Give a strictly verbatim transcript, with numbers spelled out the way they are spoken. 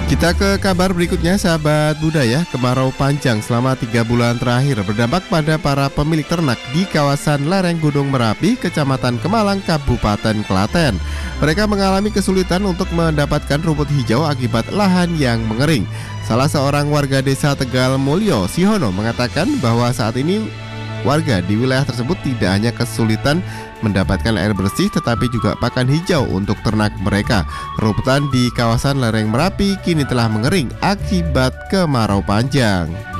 Kita ke kabar berikutnya, sahabat budaya. Kemarau panjang selama tiga bulan terakhir berdampak pada para pemilik ternak di kawasan lereng Gunung Merapi, Kecamatan Kemalang, Kabupaten Klaten. Mereka mengalami kesulitan untuk mendapatkan rumput hijau akibat lahan yang mengering. Salah seorang warga desa Tegal Mulyo, Sihono, mengatakan bahwa saat ini warga di wilayah tersebut tidak hanya kesulitan mendapatkan air bersih tetapi juga pakan hijau untuk ternak mereka. Rumputan di kawasan lereng Merapi kini telah mengering akibat kemarau panjang.